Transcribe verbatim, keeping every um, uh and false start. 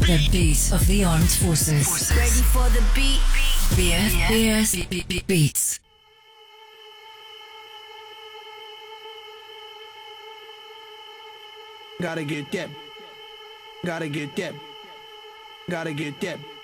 The beat of the armed forces. Ready for the beat. B F B S Beats. Gotta get that. Gotta get that. Gotta get that.